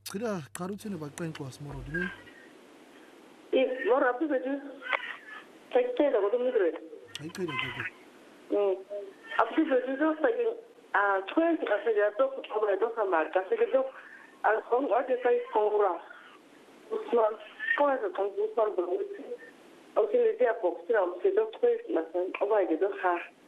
Kira karutsini baqen kwas moro dimi. Moro abdu bedu. Tekte da godum nidre. Ay kire gege. Abdu bedu do sagin a 20 asega do ko do sama ka sega do al hong ade kai kongura. Usman ko ese kong usman do. Au se le dia boxer am se do 20 masan o ba ge do ha.